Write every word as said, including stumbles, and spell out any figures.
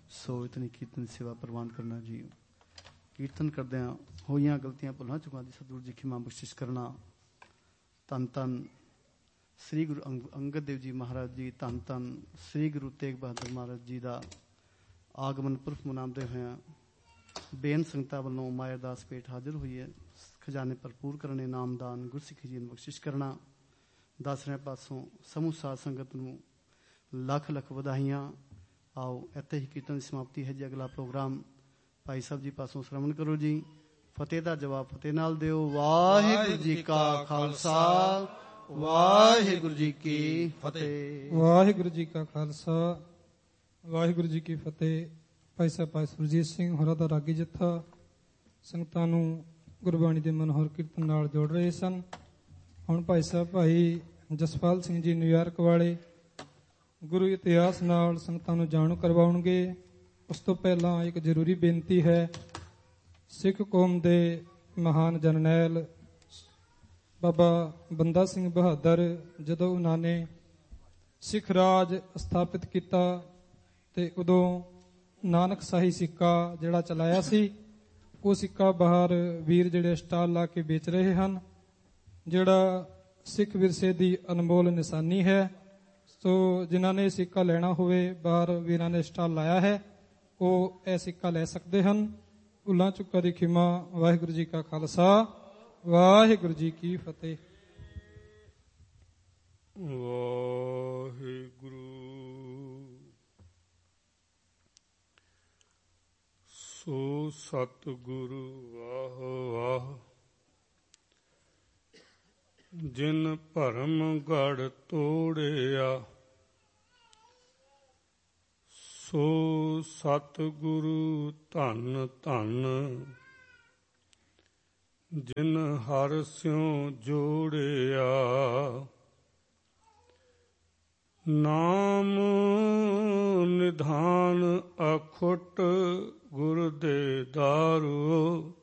ਸੋ ਇਤਨੀ ਕੀਰਤਨ ਦੀ ਸੇਵਾ ਪ੍ਰਵਾਨ ਕਰਨਾ ਜੀ। ਕੀਰਤਨ ਕਰਦਿਆਂ ਹੋਈਆਂ ਗਲਤੀਆਂ ਭੁੱਲਾਂ ਚੁੱਕਾਂ ਦੀ ਸਤਿਗੁਰੂ ਜੀ ਖਿਮਾ ਬਖਸ਼ਿਸ਼ ਕਰਨਾ। ਧੰਨ ਧੰਨ ਸ੍ਰੀ ਗੁਰੂ ਅੰਗ ਅੰਗਦ ਦੇਵ ਜੀ ਮਹਾਰਾਜ ਜੀ, ਧੰਨ ਧੰਨ ਸ੍ਰੀ ਗੁਰੂ ਤੇਗ ਬਹਾਦਰ ਮਹਾਰਾਜ ਜੀ ਦਾ ਆਗਮਨ ਪੁਰਖ ਮਨਾਉਂਦੇ ਹੋਇਆਂ ਬੇਨ ਸੰਗਤਾਂ ਵੱਲੋਂ ਮਾਇਆ ਦਾਸ ਭੇਟ ਹਾਜ਼ਰ ਹੋਈ ਹੈ। ਖਜ਼ਾਨੇ ਭਰਪੂਰ ਕਰਨੇ, ਨਾਮਦਾਨ ਗੁਰਸਿੱਖੀ ਜੀ ਨੂੰ ਬਖਸ਼ਿਸ਼ ਕਰਨਾ। ਦਸਰਿਆਂ ਪਾਸੋਂ ਸਮੂਹ ਸਾਧ ਸੰਗਤ ਨੂੰ ਲੱਖ ਲੱਖ ਵਧਾਈਆਂ। ਆਓ ਇੱਥੇ ਹੀ ਕੀਰਤਨ ਦੀ ਸਮਾਪਤੀ ਹੈ ਜੀ। ਅਗਲਾ ਪ੍ਰੋਗਰਾਮ ਭਾਈ ਸਾਹਿਬ ਜੀ ਪਾਸੋਂ ਸ਼ਰਵਣ ਕਰੋ ਜੀ। ਫਤਿਹ ਦਾ ਜਵਾਬ ਫਤਿਹ ਨਾਲ ਦਿਓ। ਵਾਹਿਗੁਰੂ ਜੀ ਕਾ ਖਾਲਸਾ, ਵਾਹਿਗੁਰੂ ਜੀ ਕੀ ਫਤਿਹ। ਵਾਹਿਗੁਰੂ ਜੀ ਕਾ ਖਾਲਸਾ, ਵਾਹਿਗੁਰੂ ਜੀ ਕੀ ਫਤਿਹ। ਭਾਈ ਸਾਹਿਬ ਭਾਈ ਸੁਰਜੀਤ ਸਿੰਘ ਹੋਰਾਂ ਦਾ ਰਾਗੀ ਜੱਥਾ ਸੰਗਤਾਂ ਨੂੰ ਗੁਰਬਾਣੀ ਦੇ ਮਨੋਹਰ ਕੀਰਤਨ ਨਾਲ ਜੋੜ ਰਹੇ ਸਨ। ਹੁਣ ਭਾਈ ਸਾਹਿਬ ਭਾਈ ਜਸਪਾਲ ਸਿੰਘ ਜੀ ਨਿਊਯਾਰਕ ਵਾਲੇ ਗੁਰੂ ਇਤਿਹਾਸ ਨਾਲ ਸੰਗਤਾਂ ਨੂੰ ਜਾਣੂ ਕਰਵਾਉਣਗੇ। ਉਸ ਤੋਂ ਪਹਿਲਾਂ ਇੱਕ ਜ਼ਰੂਰੀ ਬੇਨਤੀ ਹੈ। ਸਿੱਖ ਕੌਮ ਦੇ ਮਹਾਨ ਜਰਨੈਲ ਬਾਬਾ ਬੰਦਾ ਸਿੰਘ ਬਹਾਦਰ, ਜਦੋਂ ਉਹਨਾਂ ਨੇ ਸਿੱਖ ਰਾਜ ਸਥਾਪਿਤ ਕੀਤਾ ਤੇ ਉਦੋਂ ਨਾਨਕ ਸ਼ਾਹੀ ਸਿੱਕਾ ਜਿਹੜਾ ਚਲਾਇਆ ਸੀ, ਉਹ ਸਿੱਕਾ ਬਾਹਰ ਵੀਰ ਜਿਹੜੇ ਸਟਾਲ ਲਾ ਕੇ ਵੇਚ ਰਹੇ ਹਨ, ਜਿਹੜਾ ਸਿੱਖ ਵਿਰਸੇ ਦੀ ਅਨਮੋਲ ਨਿਸ਼ਾਨੀ ਹੈ। ਸੋ ਜਿਨ੍ਹਾਂ ਨੇ ਸਿੱਕਾ ਲੈਣਾ ਹੋਵੇ, ਬਾਹਰ ਵੀਰਾਂ ਨੇ ਸਟਾਲ ਲਾਇਆ ਹੈ, ਉਹ ਇਹ ਸਿੱਕਾ ਲੈ ਸਕਦੇ ਹਨ। ਭੁੱਲਾਂ ਚੁੱਕਾਂ ਦੀ ਖਿਮਾ। ਵਾਹਿਗੁਰੂ ਜੀ ਕਾ ਖਾਲਸਾ, ਵਾਹਿਗੁਰੂ ਜੀ ਕੀ ਫਤਿਹ। ਵਾਹਿਗੁਰੂ ਸੋ ਸਤਿਗੁਰੂ ਵਾਹ ਵਾਹ, ਜਿਨ ਭਰਮ ਗੜ ਤੋੜਿਆ, ਸੋ ਸਤਿਗੁਰੂ ਧੰਨ ਧੰਨ, ਜਿਨ ਹਰਿ ਸਿਉ ਜੋੜਿਆ। ਨਾਮ ਨਿਧਾਨ ਅਖੁੱਟ ਗੁਰ ਦੇ ਦਾਰੂ,